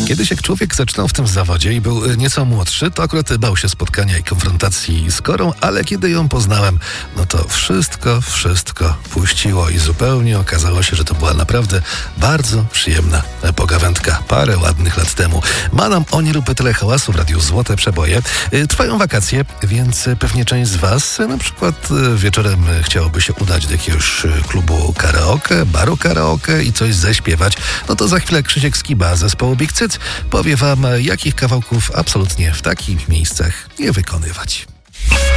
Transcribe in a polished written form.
Kiedyś jak człowiek zaczynał w tym zawodzie i był nieco młodszy, to akurat bał się spotkania i konfrontacji z Korą, ale kiedy ją poznałem, no to wszystko puściło i zupełnie okazało się, że to była naprawdę bardzo przyjemna pogawędka parę ładnych lat temu. Ma nam o nie lub tyle hałasu w Radiu Złote Przeboje. Trwają wakacje, więc pewnie część z was na przykład wieczorem chciałoby się udać do jakiegoś klubu karaoke, baru karaoke i coś zaśpiewać. No to za chwilę Krzysiek Skiba z zespołu Big Cyc powie wam, jakich kawałków absolutnie w takich miejscach nie wykonywać.